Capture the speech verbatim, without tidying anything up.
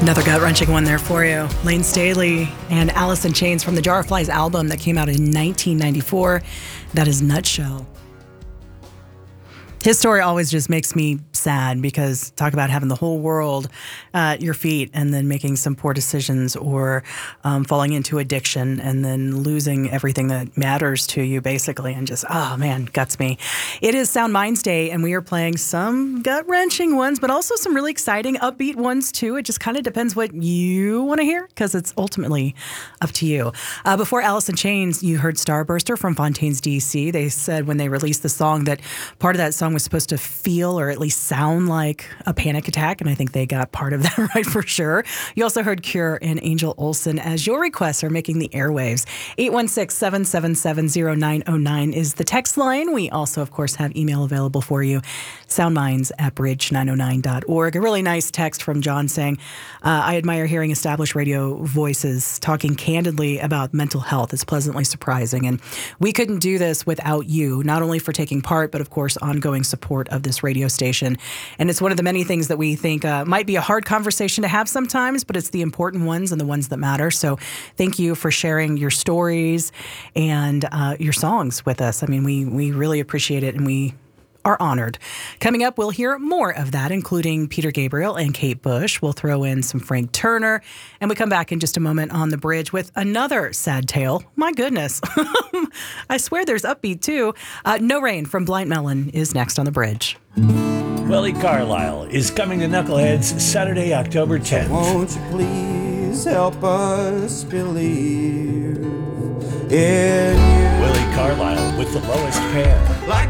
Another gut-wrenching one there for you. Lane Staley and Alice in Chains from the Jar of Flies album that came out in nineteen ninety-four. That is Nutshell. His story always just makes me sad because talk about having the whole world at your feet and then making some poor decisions or um, falling into addiction and then losing everything that matters to you basically and just, oh man, guts me. It is Sound Minds Day and we are playing some gut-wrenching ones, but also some really exciting upbeat ones too. It just kind of depends what you want to hear because it's ultimately up to you. Uh, before Alice in Chains, you heard Starburster from Fontaines D C. They said when they released the song that part of that song was supposed to feel or at least sound like a panic attack, and I think they got part of that right for sure. You also heard Cure and Angel Olsen as your requests are making the airwaves. eight one six, seven seven seven, zero nine zero nine is the text line. We also, of course, have email available for you, soundminds at bridge nine oh nine dot org. A really nice text from John saying, uh, I admire hearing established radio voices talking candidly about mental health. It's pleasantly surprising, and we couldn't do this without you, not only for taking part, but of course, ongoing support of this radio station. And it's one of the many things that we think uh, might be a hard conversation to have sometimes, but it's the important ones and the ones that matter. So thank you for sharing your stories and uh, your songs with us. I mean, we, we really appreciate it and we are honored. Coming up, we'll hear more of that, including Peter Gabriel and Kate Bush. We'll throw in some Frank Turner, and we come back in just a moment on the bridge with another sad tale. My goodness. I swear there's upbeat, too. Uh, No Rain from Blind Melon is next on the bridge. Willie Carlisle is coming to Knuckleheads Saturday, October tenth. Won't you please help us believe in you? Willie Carlisle with the lowest pair. Like